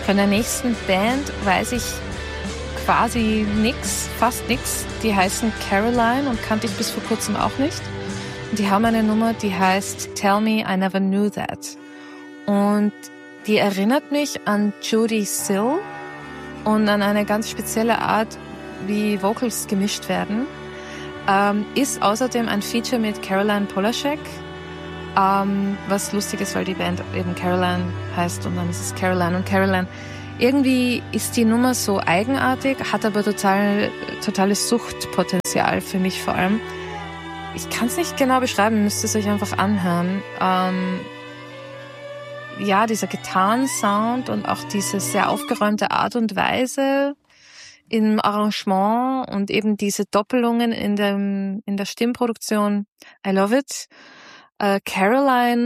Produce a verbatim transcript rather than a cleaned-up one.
Von der nächsten Band weiß ich quasi nix, fast nix. Die heißen Caroline und kannte ich bis vor kurzem auch nicht. Und die haben eine Nummer, die heißt Tell Me I Never Knew That. Und die erinnert mich an Jody Sill und an eine ganz spezielle Art, wie Vocals gemischt werden. Ähm, ist außerdem ein Feature mit Caroline Polachek, ähm, was lustig ist, weil die Band eben Caroline heißt und dann ist es Caroline und Caroline. Irgendwie ist die Nummer so eigenartig, hat aber total totales Suchtpotenzial für mich vor allem. Ich kann es nicht genau beschreiben, müsst ihr es euch einfach anhören. Ähm, ja, dieser Gitarrensound und auch diese sehr aufgeräumte Art und Weise im Arrangement und eben diese Doppelungen in dem in der Stimmproduktion. I love it. Äh, Caroline